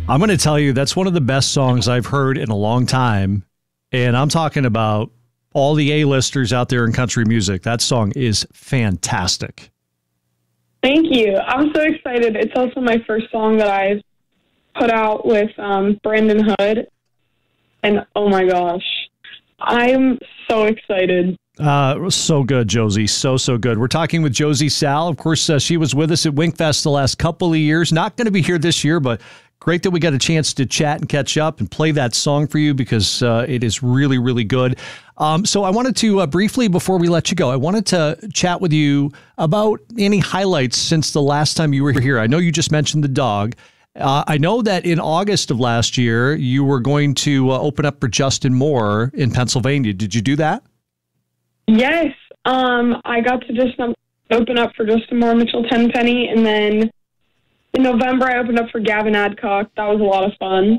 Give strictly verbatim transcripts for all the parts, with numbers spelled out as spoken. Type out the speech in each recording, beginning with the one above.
I'm going to tell you, that's one of the best songs I've heard in a long time. And I'm talking about all the A-listers out there in country music. That song is fantastic. Thank you. I'm so excited. It's also my first song that I've put out with um, Brandon Hood. And oh my gosh, I'm so excited. Uh, so good, Josie. So, so good. We're talking with Josie Sal. Of course, uh, she was with us at Winkfest the last couple of years. Not going to be here this year, but great that we got a chance to chat and catch up and play that song for you because uh, it is really, really good. Um, so I wanted to uh, briefly, before we let you go, I wanted to chat with you about any highlights since the last time you were here. I know you just mentioned the dog. Uh, I know that in August of last year, you were going to uh, open up for Justin Moore in Pennsylvania. Did you do that? Yes. Um, I got to just um, open up for Justin Moore, Mitchell Tenpenny, and then in November, I opened up for Gavin Adcock. That was a lot of fun.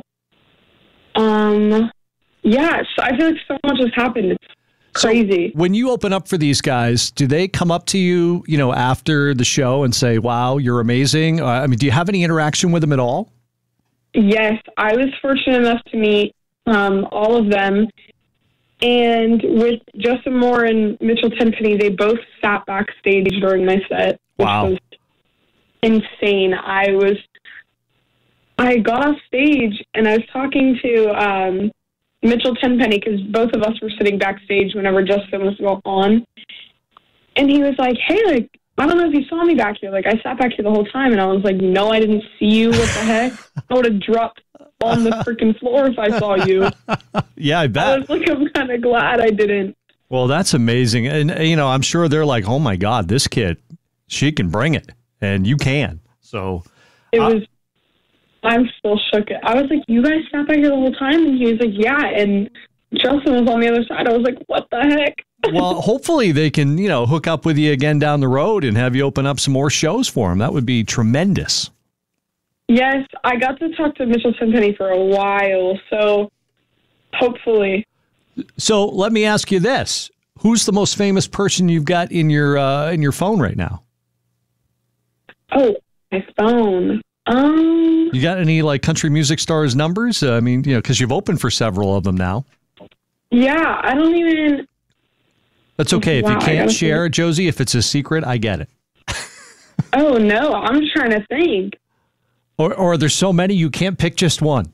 Um, yeah, so I feel like so much has happened. It's crazy. So when you open up for these guys, do they come up to you, you know, after the show and say, wow, you're amazing? Uh, I mean, do you have any interaction with them at all? Yes, I was fortunate enough to meet um, all of them. And with Justin Moore and Mitchell Tenpenny, they both sat backstage during my set, which wow. was insane. I was, I got off stage and I was talking to um, Mitchell Tenpenny because both of us were sitting backstage whenever Justin was on. And he was like, hey, like, I don't know if you saw me back here. Like, I sat back here the whole time. And I was like, no, I didn't see you. What the heck? I would have dropped on the freaking floor if I saw you. Yeah, I bet. I was like, I'm kind of glad I didn't. Well, that's amazing. And, you know, I'm sure they're like, oh, my God, this kid, she can bring it. And you can. So it uh, was, I'm still shook. I was like, you guys sat back here the whole time? And he was like, yeah. And Justin was on the other side. I was like, what the heck? Well, hopefully they can, you know, hook up with you again down the road and have you open up some more shows for them. That would be tremendous. Yes, I got to talk to Mitchell Tenpenny for a while, so hopefully. So let me ask you this: who's the most famous person you've got in your uh, in your phone right now? Oh, my phone. Um, you got any like country music stars numbers? Uh, I mean, you know, because you've opened for several of them now. Yeah, I don't even. That's okay. Wow, if you can't share think. it, Josie, if it's a secret, I get it. Oh, no. I'm just trying to think. Or, or there's so many you can't pick just one.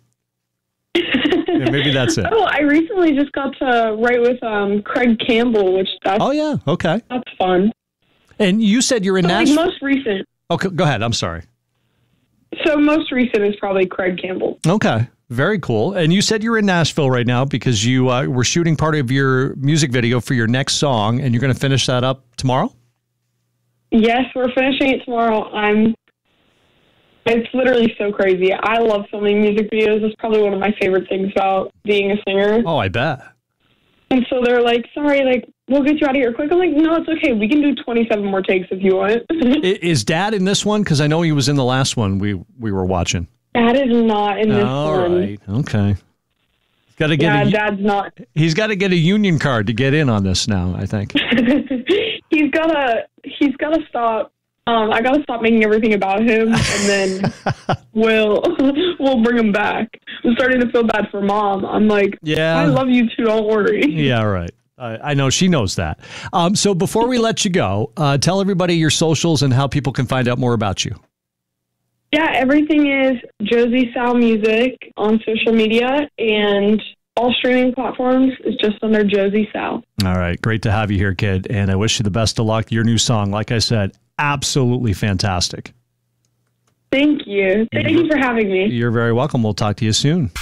Yeah, maybe that's it. Oh, I recently just got to write with um, Craig Campbell, which that's... Oh, yeah. Okay. That's fun. And you said you're in so, Nashville? Like, most recent. Okay, go ahead. I'm sorry. So most recent is probably Craig Campbell. Okay. Very cool. And you said you're in Nashville right now because you uh, were shooting part of your music video for your next song, and you're going to finish that up tomorrow? Yes, we're finishing it tomorrow. I'm. It's literally so crazy. I love filming music videos. It's probably one of my favorite things about being a singer. Oh, I bet. And so they're like, sorry, like, we'll get you out of here quick. I'm like, no, it's okay. We can do twenty-seven more takes if you want. Is Dad in this one? Because I know he was in the last one we, we were watching. Dad is not in this All one. All right. Okay. He's got to get yeah, a, Dad's not. He's got to get a union card to get in on this now, I think. he's gotta he's gotta stop. Um, I gotta stop making everything about him, and then we'll we'll bring him back. I'm starting to feel bad for Mom. I'm like, yeah, I love you too. Don't worry. Yeah, right. I, I know she knows that. Um, so before we let you go, uh, tell everybody your socials and how people can find out more about you. Yeah, everything is Josie Sal Music on social media, and all streaming platforms is just under Josie Sal. All right. Great to have you here, kid. And I wish you the best of luck. Your new song, like I said, absolutely fantastic. Thank you. Thank you for having me. You're very welcome. We'll talk to you soon.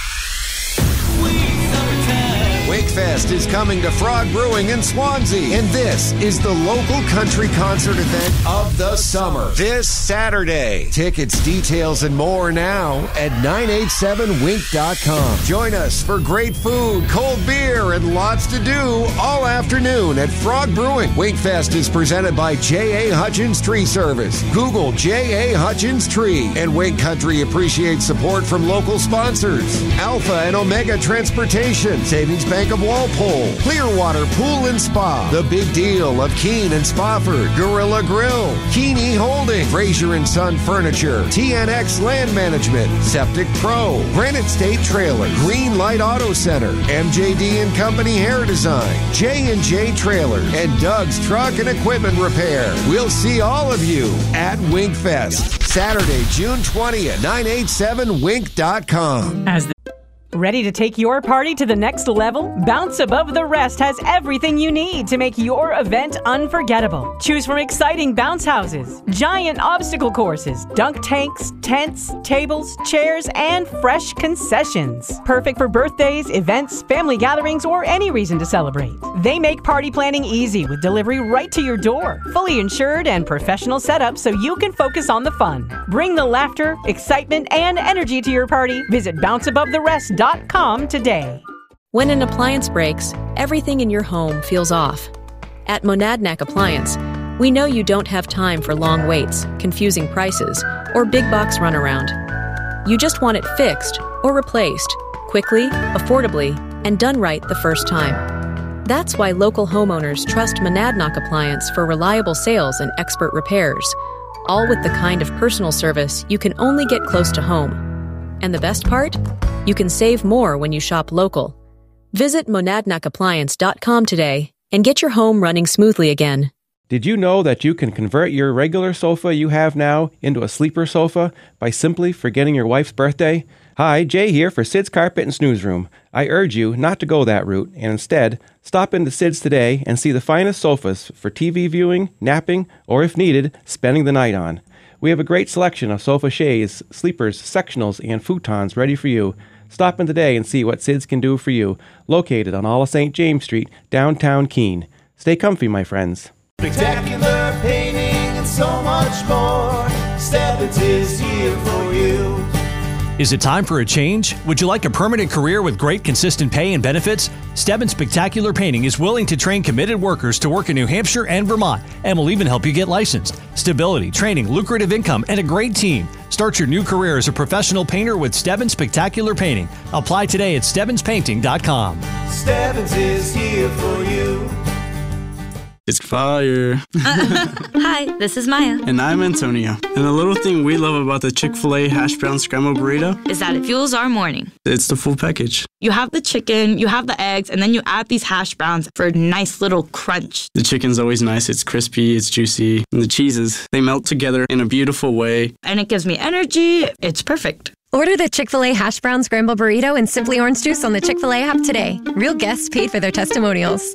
Wakefest is coming to Frog Brewing in Swansea, and this is the local country concert event of the summer this Saturday. Tickets, details, and more now at nine eight seven wink dot com. Join us for great food, cold beer, and lots to do all afternoon at Frog Brewing. Wakefest is presented by J A. Hutchins Tree Service. Google J A. Hutchins Tree, and Wake Country appreciates support from local sponsors: Alpha and Omega Transportation, Savings Bank of Walpole, Walpole, Clearwater Pool and Spa, The Big Deal of Keene and Spofford, Gorilla Grill, Keeney Holding, Fraser and Son Furniture, T N X Land Management, Septic Pro, Granite State Trailer, Green Light Auto Center, M J D and Company Hair Design, J and J Trailer, and Doug's Truck and Equipment Repair. We'll see all of you at WinkFest, Saturday, June twentieth, nine eight seven wink dot com. As the Ready to take your party to the next level? Bounce Above the Rest has everything you need to make your event unforgettable. Choose from exciting bounce houses, giant obstacle courses, dunk tanks, tents, tables, chairs, and fresh concessions. Perfect for birthdays, events, family gatherings, or any reason to celebrate. They make party planning easy with delivery right to your door. Fully insured and professional setup so you can focus on the fun. Bring the laughter, excitement, and energy to your party. Visit bounce above the rest dot com today. When an appliance breaks, everything in your home feels off. At Monadnock Appliance, we know you don't have time for long waits, confusing prices, or big box runaround. You just want it fixed or replaced, quickly, affordably, and done right the first time. That's why local homeowners trust Monadnock Appliance for reliable sales and expert repairs, all with the kind of personal service you can only get close to home. And the best part? You can save more when you shop local. Visit monadnock appliance dot com today and get your home running smoothly again. Did you know that you can convert your regular sofa you have now into a sleeper sofa by simply forgetting your wife's birthday? Hi, Jay here for Sid's Carpet and Snooze Room. I urge you not to go that route and instead stop into Sid's today and see the finest sofas for T V viewing, napping, or if needed, spending the night on. We have a great selection of sofa chaise, sleepers, sectionals, and futons ready for you. Stop in today and see what Sid's can do for you. Located on all of Saint James Street, downtown Keene. Stay comfy, my friends. Spectacular painting and so much more. Stebbins is here for you. Is it time for a change? Would you like a permanent career with great consistent pay and benefits? Stebbins Spectacular Painting is willing to train committed workers to work in New Hampshire and Vermont and will even help you get licensed. Stability, training, lucrative income, and a great team. Start your new career as a professional painter with Stebbins Spectacular Painting. Apply today at stebbins painting dot com. Stebbins is here for you. It's fire. Uh, hi, this is Maya. And I'm Antonio. And the little thing we love about the Chick-fil-A hash brown scrambled burrito is that it fuels our morning. It's the full package. You have the chicken, you have the eggs, and then you add these hash browns for a nice little crunch. The chicken's always nice. It's crispy, it's juicy. And the cheeses, they melt together in a beautiful way. And it gives me energy. It's perfect. Order the Chick-fil-A hash brown scrambled burrito and Simply Orange Juice on the Chick-fil-A app today. Real guests paid for their testimonials.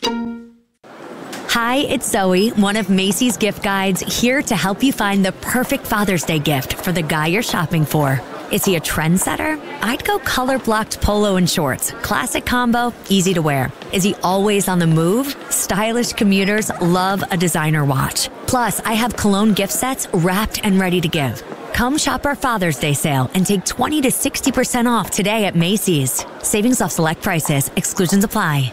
Hi, it's Zoe, one of Macy's gift guides, here to help you find the perfect Father's Day gift for the guy you're shopping for. Is he a trendsetter? I'd go color-blocked polo and shorts. Classic combo, easy to wear. Is he always on the move? Stylish commuters love a designer watch. Plus, I have cologne gift sets wrapped and ready to give. Come shop our Father's Day sale and take twenty to sixty percent off today at Macy's. Savings off select prices. Exclusions apply.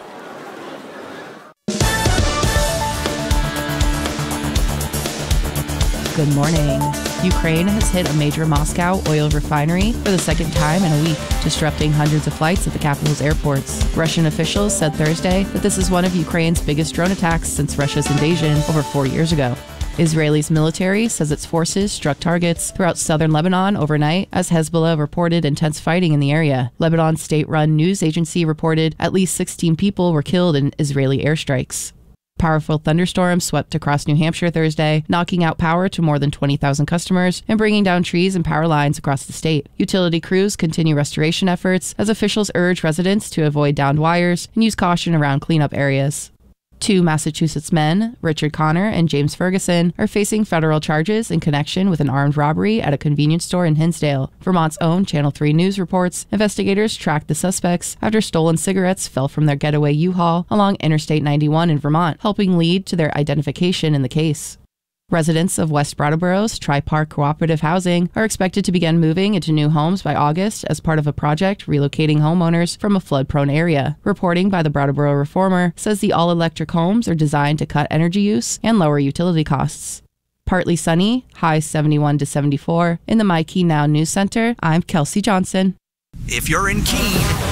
Good morning. Ukraine has hit a major Moscow oil refinery for the second time in a week, disrupting hundreds of flights at the capital's airports. Russian officials said Thursday that this is one of Ukraine's biggest drone attacks since Russia's invasion over four years ago. Israel's military says its forces struck targets throughout southern Lebanon overnight as Hezbollah reported intense fighting in the area. Lebanon's state-run news agency reported at least sixteen people were killed in Israeli airstrikes. Powerful thunderstorms swept across New Hampshire Thursday, knocking out power to more than twenty thousand customers and bringing down trees and power lines across the state. Utility crews continue restoration efforts as officials urge residents to avoid downed wires and use caution around cleanup areas. Two Massachusetts men, Richard Connor and James Ferguson, are facing federal charges in connection with an armed robbery at a convenience store in Hinsdale. Vermont's own Channel three News reports investigators tracked the suspects after stolen cigarettes fell from their getaway U-Haul along Interstate ninety-one in Vermont, helping lead to their identification in the case. Residents of West Brattleboro's Tri-Park Cooperative Housing are expected to begin moving into new homes by August as part of a project relocating homeowners from a flood-prone area. Reporting by the Brattleboro Reformer says the all-electric homes are designed to cut energy use and lower utility costs. Partly sunny, highs seventy-one to seventy-four. In the My Keene Now News Center, I'm Kelsey Johnson. If you're in Keene,